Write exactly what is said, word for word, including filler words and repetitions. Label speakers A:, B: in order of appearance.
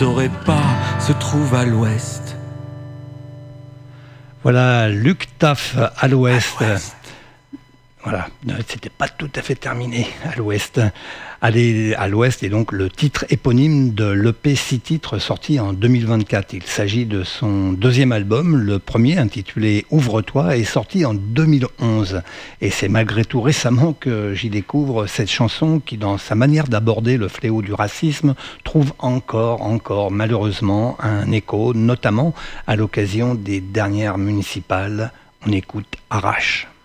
A: saurais pas, se trouve à l'ouest.
B: Voilà, Luc Taff à l'ouest. À l'ouest. Voilà, c'était pas tout à fait terminé à l'ouest. Aller à l'ouest est donc le titre éponyme de l'E P six titres sorti en deux mille vingt-quatre. Il s'agit de son deuxième album, le premier intitulé Ouvre-toi est sorti en deux mille onze. Et c'est malgré tout récemment que j'y découvre cette chanson qui, dans sa manière d'aborder le fléau du racisme, trouve encore, encore malheureusement un écho, notamment à l'occasion des dernières municipales. On écoute Arrache.